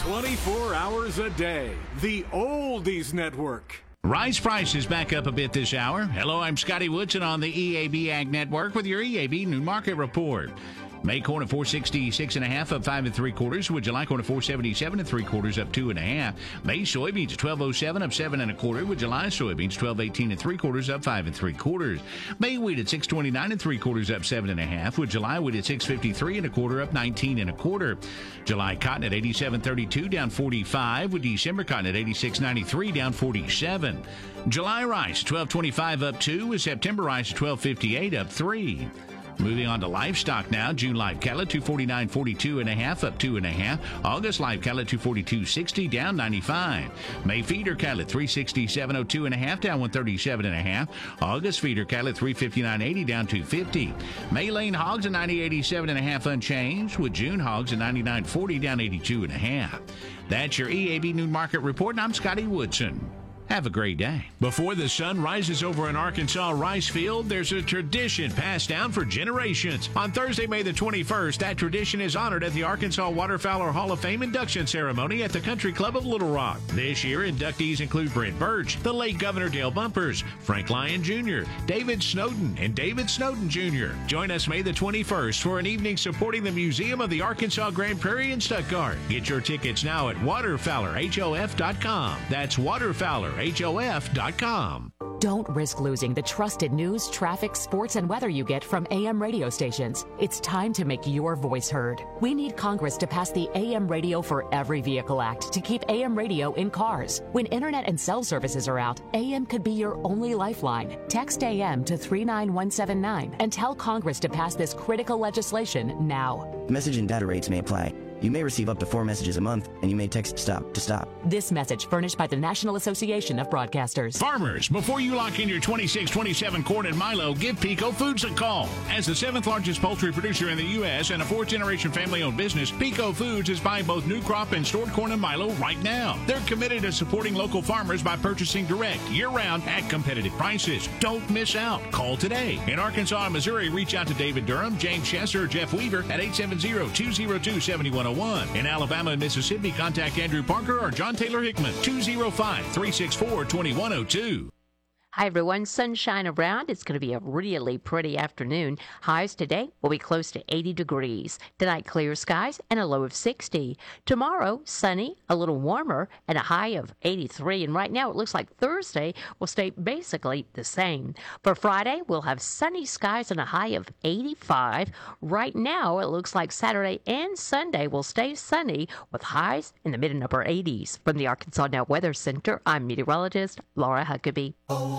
24 hours a day. The Oldies Network. Rice prices back up a bit this hour. Hello, I'm Scotty Woodson on the EAB Ag Network with your EAB New Market Report. May corn at 466.5 up 5 3/4. Would July corn at 477 3/4 up 2.5. May soybeans at 1207 up 7 1/4. Would July soybeans 1218 3/4 up 5 3/4. May wheat at 629 3/4 up 7.5. Would July wheat at 653 1/4 up 19 1/4. July cotton at 87.32 down 45. With December cotton at 86.93 down 47. July rice 12.25 up 2. With September rice at 12.58 up 3. Moving on to livestock now. June live cattle 249.42.5 up 2.5. August live cattle 242.60 down 95. May feeder cattle 367.02.5 down 137.5. August feeder cattle 359.80 down 250. May lane hogs at 90.87.5 unchanged. With June hogs at 99.40 down 82.5. That's your EAB Noon Market Report, and I'm Scotty Woodson. Have a great day. Before the sun rises over an Arkansas rice field, there's a tradition passed down for generations. On Thursday, May the 21st, that tradition is honored at the Arkansas Waterfowler Hall of Fame induction ceremony at the Country Club of Little Rock. This year, inductees include Brent Birch, the late Governor Dale Bumpers, Frank Lyon Jr., David Snowden, and David Snowden Jr. Join us May the 21st for an evening supporting the Museum of the Arkansas Grand Prairie in Stuttgart. Get your tickets now at waterfowlerhof.com. That's waterfowlerhof.com. Don't risk losing the trusted news, traffic, sports, and weather you get from AM radio stations. It's time to make your voice heard. We need Congress to pass the AM Radio for Every Vehicle Act to keep AM radio in cars. When internet and cell services are out, AM could be your only lifeline. Text AM to 39179 and tell Congress to pass this critical legislation now. Message and data rates may apply. You may receive up to 4 messages a month, and you may text STOP to stop. This message furnished by the National Association of Broadcasters. Farmers, before you lock in your 26-27 corn and Milo, give Pico Foods a call. As the 7th largest poultry producer in the U.S. and a 4th-generation family-owned business, Pico Foods is buying both new crop and stored corn and Milo right now. They're committed to supporting local farmers by purchasing direct, year-round, at competitive prices. Don't miss out. Call today. In Arkansas and Missouri, reach out to David Durham, James Chesser, or Jeff Weaver at 870-202-7101. In Alabama and Mississippi, contact Andrew Parker or John Taylor Hickman, 205-364-2102. Hi, everyone. Sunshine around. It's going to be a really pretty afternoon. Highs today will be close to 80 degrees. Tonight, clear skies and a low of 60. Tomorrow, sunny, a little warmer, and a high of 83. And right now, it looks like Thursday will stay basically the same. For Friday, we'll have sunny skies and a high of 85. Right now, it looks like Saturday and Sunday will stay sunny with highs in the mid and upper 80s. From the Arkansas Now Weather Center, I'm meteorologist Laura Huckabee.